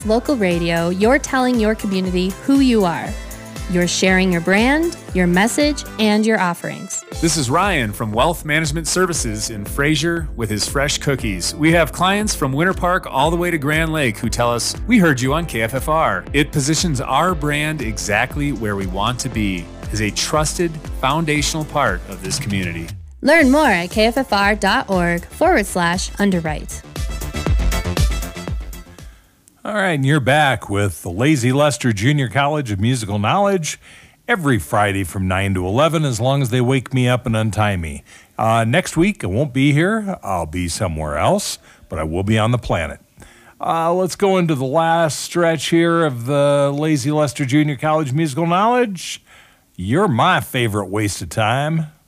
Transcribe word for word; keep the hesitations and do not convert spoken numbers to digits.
Local radio, you're telling your community who you are. You're sharing your brand, your message, and your offerings. This is Ryan from Wealth Management Services in Fraser with his fresh cookies. We have clients from Winter Park all the way to Grand Lake who tell us, we heard you on K F F R. It positions our brand exactly where we want to be, as a trusted, foundational part of this community. Learn more at kffr.org forward slash underwrite. All right, and you're back with the Lazy Lester Junior College of Musical Knowledge every Friday from nine to eleven, as long as they wake me up and untie me. Uh, next week, I won't be here. I'll be somewhere else, but I will be on the planet. Uh, let's go into the last stretch here of the Lazy Lester Junior College Musical Knowledge. You're my favorite waste of time.